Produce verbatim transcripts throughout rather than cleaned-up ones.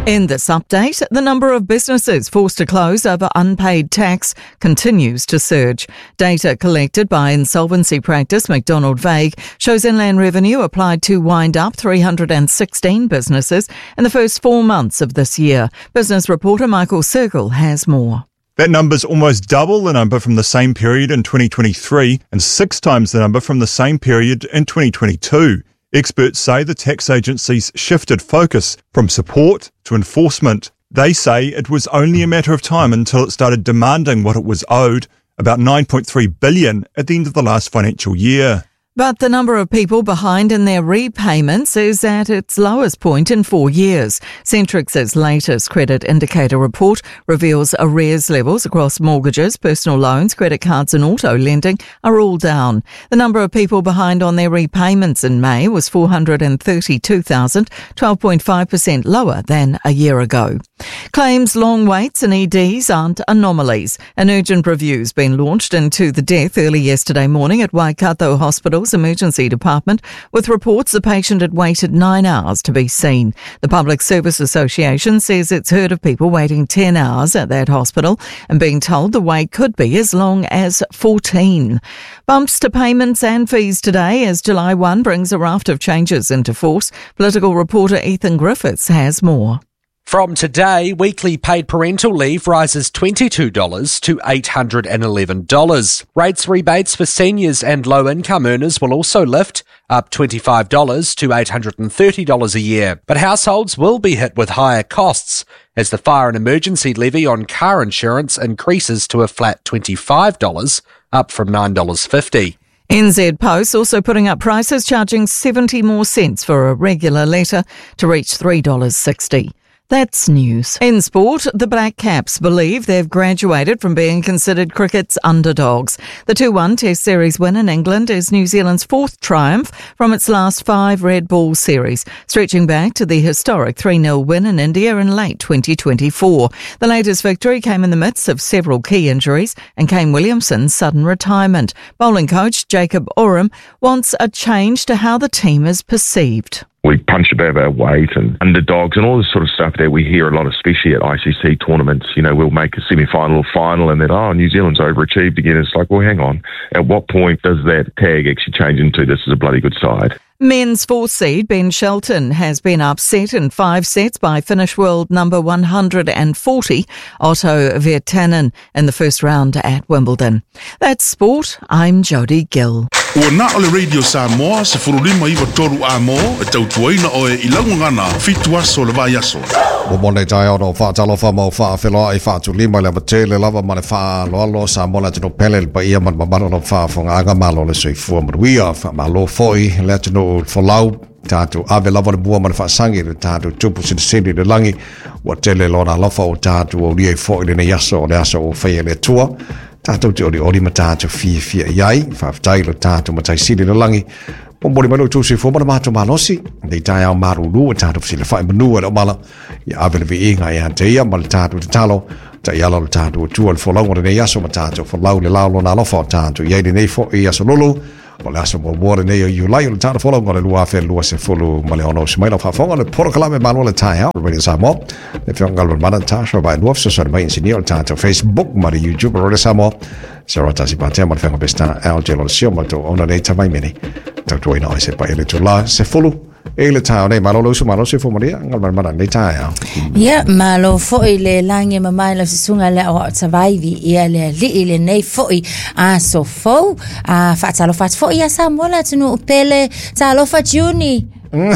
In this update, the number of businesses forced to close over unpaid tax continues to surge. Data collected by insolvency practice McDonald Vague shows Inland Revenue applied to wind up three hundred sixteen businesses in the first four months of this year. Business reporter Michael Circle has more. That number's almost double the number from the same period in twenty twenty-three and six times the number from the same period in twenty twenty-two. Experts say the tax agencies shifted focus from support to enforcement. They say it was only a matter of time until it started demanding what it was owed, about nine point three billion dollars at the end of the last financial year. But the number of people behind in their repayments is at its lowest point in four years. Centrix's latest credit indicator report reveals arrears levels across mortgages, personal loans, credit cards and auto lending are all down. The number of people behind on their repayments in May was four hundred thirty-two thousand, twelve point five percent lower than a year ago. Claims long waits and E Ds aren't anomalies. An urgent review's been launched into the death early yesterday morning at Waikato Hospital's emergency department, with reports the patient had waited nine hours to be seen. The Public Service Association says it's heard of people waiting ten hours at that hospital and being told the wait could be as long as fourteen. Bumps to payments and fees today as July first brings a raft of changes into force. Political reporter Ethan Griffiths has more. From today, weekly paid parental leave rises twenty-two dollars to eight hundred eleven dollars. Rates rebates for seniors and low-income earners will also lift, up twenty-five dollars to eight hundred thirty dollars a year. But households will be hit with higher costs as the fire and emergency levy on car insurance increases to a flat twenty-five dollars, up from nine dollars fifty. N Z Post also putting up prices, charging seventy more cents for a regular letter to reach three dollars sixty. That's news. In sport, the Black Caps believe they've graduated from being considered cricket's underdogs. The two one Test Series win in England is New Zealand's fourth triumph from its last five red ball series, stretching back to the historic three nil win in India in late twenty twenty-four. The latest victory came in the midst of several key injuries and Kane Williamson's sudden retirement. Bowling coach Jacob Oram wants a change to how the team is perceived. We punch above our weight and underdogs and all this sort of stuff that we hear a lot, especially at I C C tournaments. You know, we'll make a semi-final or final and then, oh, New Zealand's overachieved again. It's like, well, hang on. At what point does that tag actually change into this is a bloody good side? Men's fourth seed Ben Shelton has been upset in five sets by Finnish world number one hundred forty, Otto Virtanen, in the first round at Wimbledon. That's sport. I'm Jody Gill. Ua na ole Radio Samoa se furulima iwa toru a mo e tautuaina o e ilangu ngana fitu aso le vai aso. Mo mone tai ono whaatalo wha mau whaawhiloa i whaatu lima le watele lava mane wha loalo sa mola tino pele pa ia man mamano no wha whonga anga malo le sui fua maruia wha malo foi le tino wholau tātou ave lava le bua mane whaasangi le tātou tupu sin sini le langi watele lona lofa o tātou o lia i foi le ne yaso o le aso o whaia le tua. Tātou te ori ori ma tātou fia fia iai, whaafitai lo tātou matai siri le langi. Pombori malo tūsi fo mana mātou malosi, nei tai au maruru e tātou fsile whai manua le omala. Ia awele vi inga i hanteia, ma le tātou te talo, ta iala le tātou tua le wholau o le nei aso ma tātou wholau le laulo na lofa o tātou. Iai le nei fo i aso lulu, o le aso mua le nei o iulai o le tātou wholau ngore lua whea lua se fulu ma le ono se maila whaafonga le porokalame malua le tai au, Radio Samoa. Le whiongal le mana tāsho vai nuafso sa le mai insinia o le tātou Facebook ma le YouTube o le Samoa. Se rata si patea ma le whenga pesta al jelo le sio ma to ona nei tamai mene. Tau tuai na se pa ele tu la se fulu. Ele tau nei malo lusu malo se fumaria ngal mana nei tai au. Ya malo foi le lange mamai la sunga le o tavaivi ia le li le nei foi a so fo a fatalo fat foi a samola tunu pele talo fa juni.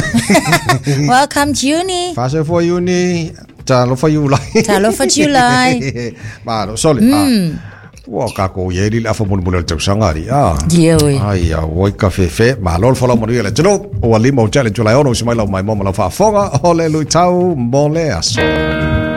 Welcome Juni. Fase for Juni. Talo for July. Talo for July. Malo sole. Mm. Wa ka ko ye li la fa mun mun tau sangari ah. Yewe. Ai ya woi ka fe fe ma lol fo la mo le tro o ali mo challenge la ono si mai la mai mo la fa fonga ole lu tau mo le aso.